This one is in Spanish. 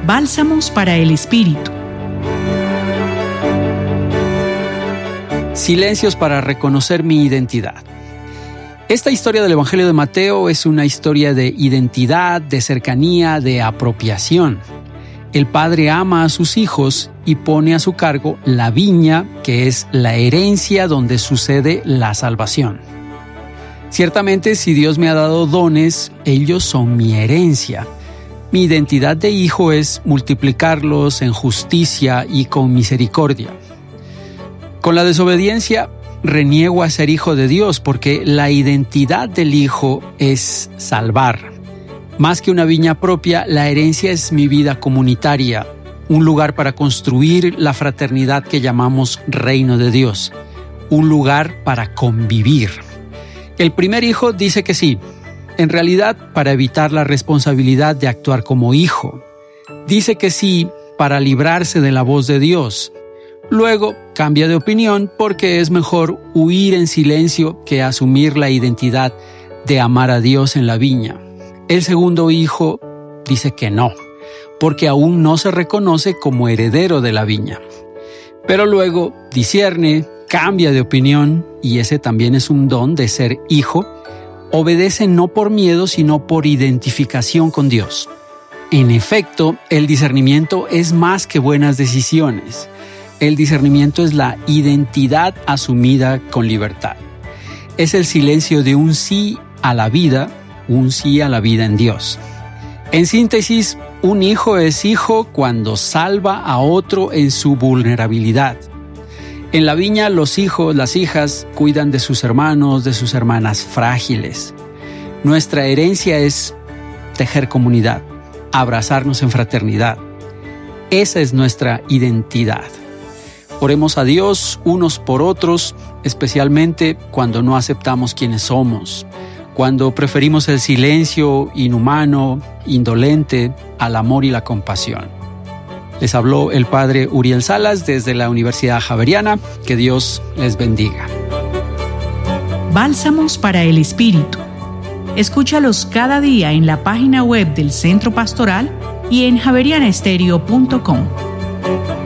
Bálsamos para el Espíritu. Silencios para reconocer mi identidad. Esta historia del Evangelio de Mateo es una historia de identidad, de cercanía, de apropiación. El Padre ama a sus hijos y pone a su cargo la viña, que es la herencia donde sucede la salvación. Ciertamente, si Dios me ha dado dones, ellos son mi herencia. Mi identidad de hijo es multiplicarlos en justicia y con misericordia. Con la desobediencia, reniego a ser hijo de Dios porque la identidad del hijo es salvar. Más que una viña propia, la herencia es mi vida comunitaria, un lugar para construir la fraternidad que llamamos reino de Dios, un lugar para convivir. El primer hijo dice que sí, en realidad para evitar la responsabilidad de actuar como hijo. Dice que sí para librarse de la voz de Dios. Luego cambia de opinión porque es mejor huir en silencio que asumir la identidad de amar a Dios en la viña. El segundo hijo dice que no, porque aún no se reconoce como heredero de la viña. Pero luego discierne, cambia de opinión, y ese también es un don de ser hijo. Obedece no por miedo, sino por identificación con Dios. En efecto, el discernimiento es más que buenas decisiones. El discernimiento es la identidad asumida con libertad. Es el silencio de un sí a la vida, un sí a la vida en Dios. En síntesis, un hijo es hijo cuando salva a otro en su vulnerabilidad. En la viña, los hijos, las hijas, cuidan de sus hermanos, de sus hermanas frágiles. Nuestra herencia es tejer comunidad, abrazarnos en fraternidad. Esa es nuestra identidad. Oremos a Dios unos por otros, especialmente cuando no aceptamos quienes somos, cuando preferimos el silencio inhumano, indolente, al amor y la compasión. Les habló el Padre Uriel Salas desde la Universidad Javeriana. Que Dios les bendiga. Bálsamos para el Espíritu. Escúchalos cada día en la página web del Centro Pastoral y en javerianaestereo.com.